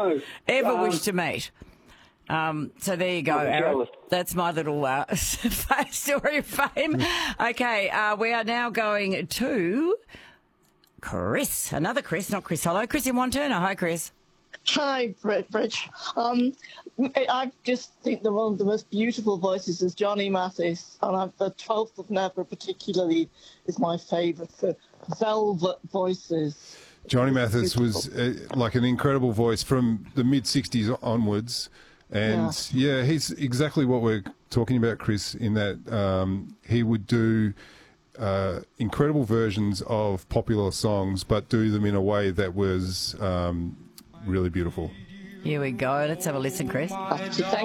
know. Ever wish to meet. So there you go, I'm Aaron. jealous. That's my little story of fame. Okay, we are now going to Chris. Another Chris, not Chris Hollow. Chris in Wanturna. Hi, Chris. Hi, Rich. I just think that one of the most beautiful voices is Johnny Mathis, and the 12th of Never particularly is my favourite for velvet voices. Johnny Mathis was like an incredible voice from the mid-'60s onwards. And, yeah, he's exactly what we're talking about, Chris, in that he would do incredible versions of popular songs, but do them in a way that was really beautiful. Here we go. Let's have a listen, Chris. Thank